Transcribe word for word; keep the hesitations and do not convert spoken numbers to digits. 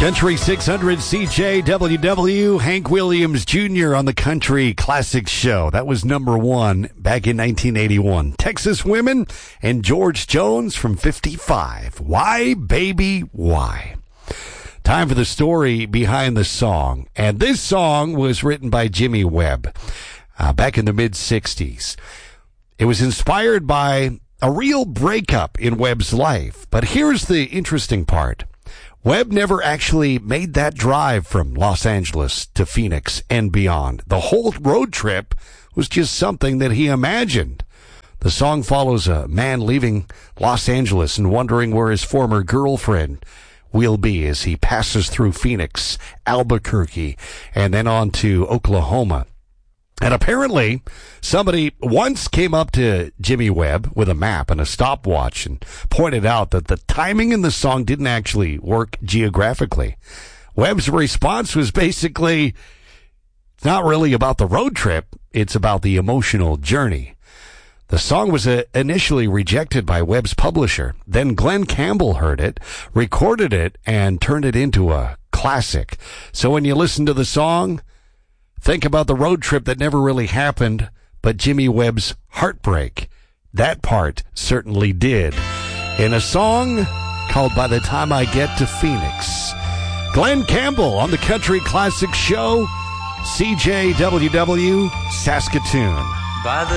Country six hundred C J W W, Hank Williams Junior on the Country Classic Show. That was number one back in nineteen eighty-one. Texas Women and George Jones from fifty-five. Why, Baby, Why? Time for the story behind the song. And this song was written by Jimmy Webb uh, back in the mid-sixties. It was inspired by a real breakup in Webb's life. But here's the interesting part. Webb never actually made that drive from Los Angeles to Phoenix and beyond. The whole road trip was just something that he imagined. The song follows a man leaving Los Angeles and wondering where his former girlfriend will be as he passes through Phoenix, Albuquerque, and then on to Oklahoma. And apparently, somebody once came up to Jimmy Webb with a map and a stopwatch and pointed out that the timing in the song didn't actually work geographically. Webb's response was basically, it's not really about the road trip, it's about the emotional journey. The song was uh, initially rejected by Webb's publisher. Then Glenn Campbell heard it, recorded it, and turned it into a classic. So when you listen to the song, think about the road trip that never really happened, but Jimmy Webb's heartbreak. That part certainly did. In a song called By the Time I Get to Phoenix. Glenn Campbell on the Country Classic Show, C J W W, Saskatoon. By the